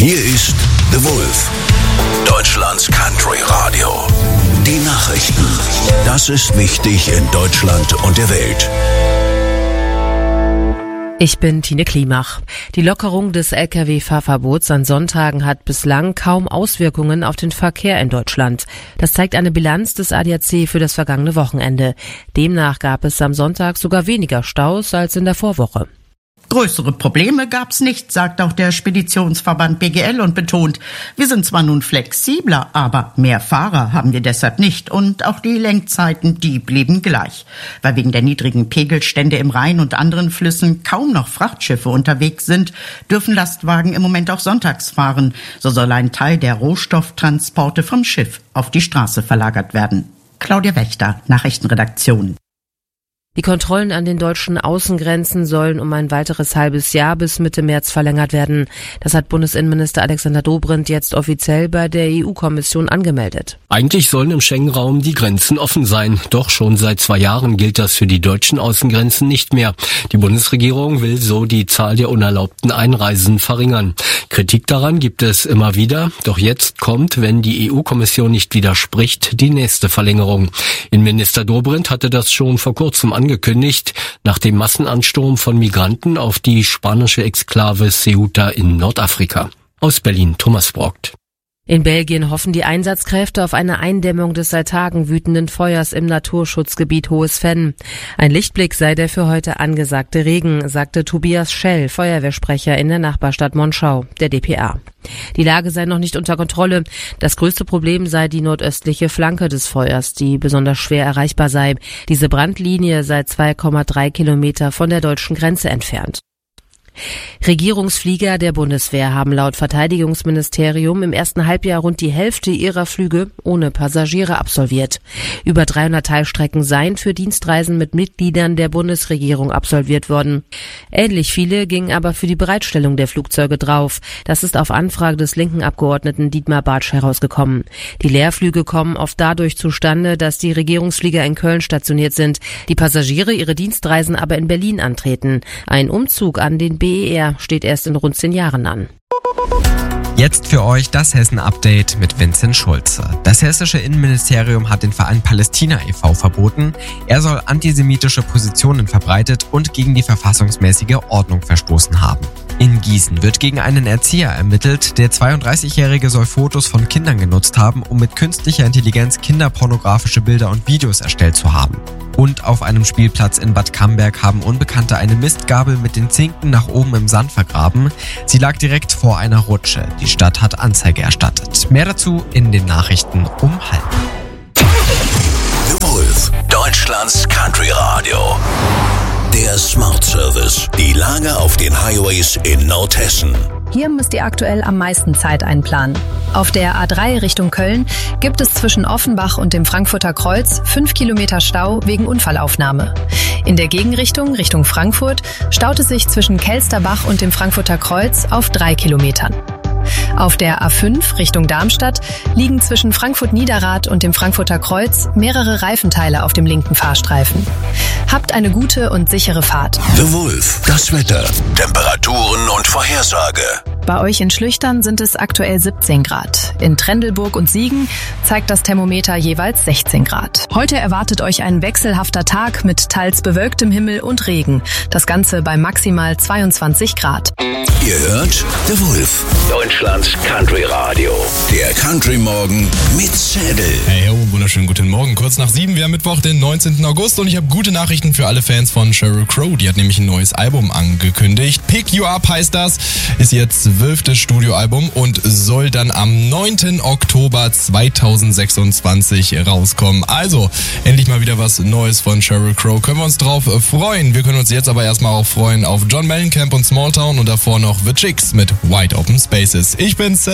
Hier ist The Wolf, Deutschlands Country Radio. Die Nachrichten. Das ist wichtig in Deutschland und der Welt. Ich bin Tine Klimach. Die Lockerung des Lkw-Fahrverbots an Sonntagen hat bislang kaum Auswirkungen auf den Verkehr in Deutschland. Das zeigt eine Bilanz des ADAC für das vergangene Wochenende. Demnach gab es am Sonntag sogar weniger Staus als in der Vorwoche. Größere Probleme gab's nicht, sagt auch der Speditionsverband BGL und betont, wir sind zwar nun flexibler, aber mehr Fahrer haben wir deshalb nicht und auch die Lenkzeiten, die blieben gleich. Weil wegen der niedrigen Pegelstände im Rhein und anderen Flüssen kaum noch Frachtschiffe unterwegs sind, dürfen Lastwagen im Moment auch sonntags fahren. So soll ein Teil der Rohstofftransporte vom Schiff auf die Straße verlagert werden. Claudia Wächter, Nachrichtenredaktion. Die Kontrollen an den deutschen Außengrenzen sollen um ein weiteres halbes Jahr bis Mitte März verlängert werden. Das hat Bundesinnenminister Alexander Dobrindt jetzt offiziell bei der EU-Kommission angemeldet. Eigentlich sollen im Schengen-Raum die Grenzen offen sein. Doch schon seit 2 Jahren gilt das für die deutschen Außengrenzen nicht mehr. Die Bundesregierung will so die Zahl der unerlaubten Einreisen verringern. Kritik daran gibt es immer wieder. Doch jetzt kommt, wenn die EU-Kommission nicht widerspricht, die nächste Verlängerung. Innenminister Dobrindt hatte das schon vor kurzem angekündigt, nach dem Massenansturm von Migranten auf die spanische Exklave Ceuta in Nordafrika. Aus Berlin, Thomas Brockt. In Belgien hoffen die Einsatzkräfte auf eine Eindämmung des seit Tagen wütenden Feuers im Naturschutzgebiet Hohes Venn. Ein Lichtblick sei der für heute angesagte Regen, sagte Tobias Schell, Feuerwehrsprecher in der Nachbarstadt Monschau, der dpa. Die Lage sei noch nicht unter Kontrolle. Das größte Problem sei die nordöstliche Flanke des Feuers, die besonders schwer erreichbar sei. Diese Brandlinie sei 2,3 Kilometer von der deutschen Grenze entfernt. Regierungsflieger der Bundeswehr haben laut Verteidigungsministerium im ersten Halbjahr rund die Hälfte ihrer Flüge ohne Passagiere absolviert. Über 300 Teilstrecken seien für Dienstreisen mit Mitgliedern der Bundesregierung absolviert worden. Ähnlich viele gingen aber für die Bereitstellung der Flugzeuge drauf. Das ist auf Anfrage des linken Abgeordneten Dietmar Bartsch herausgekommen. Die Leerflüge kommen oft dadurch zustande, dass die Regierungsflieger in Köln stationiert sind, die Passagiere ihre Dienstreisen aber in Berlin antreten. Ein Umzug an den BER steht erst in rund 10 Jahren an. Jetzt für euch das Hessen-Update mit Vincent Schulze. Das hessische Innenministerium hat den Verein Palästina e.V. verboten. Er soll antisemitische Positionen verbreitet und gegen die verfassungsmäßige Ordnung verstoßen haben. In Gießen wird gegen einen Erzieher ermittelt. Der 32-Jährige soll Fotos von Kindern genutzt haben, um mit künstlicher Intelligenz kinderpornografische Bilder und Videos erstellt zu haben. Und auf einem Spielplatz in Bad Camberg haben Unbekannte eine Mistgabel mit den Zinken nach oben im Sand vergraben. Sie lag direkt vor einer Rutsche. Die Stadt hat Anzeige erstattet. Mehr dazu in den Nachrichten um 12:30. The Wolf, Deutschlands Country Radio. Der Smart Service. Die Lage auf den Highways in Nordhessen. Hier müsst ihr aktuell am meisten Zeit einplanen. Auf der A3 Richtung Köln gibt es zwischen Offenbach und dem Frankfurter Kreuz 5 Kilometer Stau wegen Unfallaufnahme. In der Gegenrichtung Richtung Frankfurt staut es sich zwischen Kelsterbach und dem Frankfurter Kreuz auf 3 Kilometern. Auf der A5 Richtung Darmstadt liegen zwischen Frankfurt-Niederrad und dem Frankfurter Kreuz mehrere Reifenteile auf dem linken Fahrstreifen. Habt eine gute und sichere Fahrt. The Wolf, das Wetter, Temperaturen und Vorhersage. Bei euch in Schlüchtern sind es aktuell 17 Grad. In Trendelburg und Siegen zeigt das Thermometer jeweils 16 Grad. Heute erwartet euch ein wechselhafter Tag mit teils bewölktem Himmel und Regen. Das Ganze bei maximal 22 Grad. Ihr hört The Wolf, Deutschlands Country Radio. Der Country Morgen mit Zedel. Hey, ho, wunderschönen guten Morgen. Kurz nach 7, wir haben Mittwoch, den 19. August und ich habe gute Nachrichten für alle Fans von Sheryl Crow. Die hat nämlich ein neues Album angekündigt. Pick You Up heißt das, ist jetzt 12. Studioalbum und soll dann am 9. Oktober 2026 rauskommen. Also, endlich mal wieder was Neues von Sheryl Crow. Können wir uns drauf freuen. Wir können uns jetzt aber erstmal auch freuen auf John Mellencamp und Small Town und davor noch The Chicks mit Wide Open Spaces. Ich bin's,